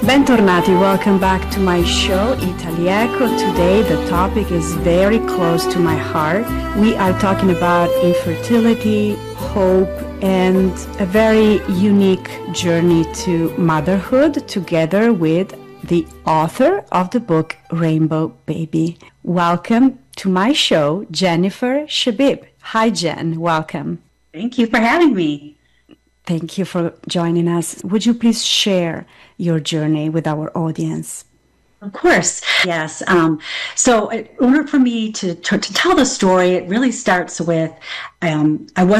Bentornati, welcome back to my show, Italieco. Today the topic is very close to my heart. We are talking about infertility, hope, and a very unique journey to motherhood together with the author of the book, Rainbow Baby. Welcome to my show, Jennifer Shabib. Hi, Jen. Welcome. Thank you for having me. Thank you for joining us. Would you please share your journey with our audience? Of course, yes. So in order for me to tell the story, it really starts with I was